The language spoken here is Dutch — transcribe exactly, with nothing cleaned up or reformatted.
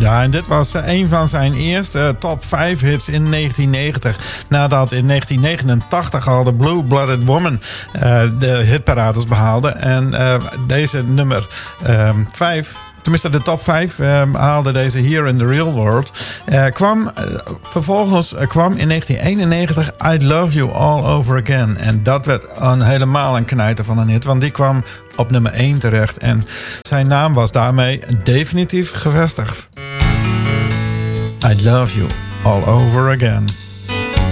Ja, en dit was een van zijn eerste top vijf hits in negentien negentig. Nadat in negentien negenentachtig al de Blue Blooded Woman uh, de hitparades behaalde. En uh, deze nummer vijf... Tenminste, de top vijf uh, haalde deze Here in the Real World. Uh, kwam, uh, vervolgens uh, kwam in negentien eenennegentig I'd Love You All Over Again. En dat werd een, helemaal een knijter van een hit. Want die kwam op nummer één terecht. En zijn naam was daarmee definitief gevestigd. I'd Love You All Over Again.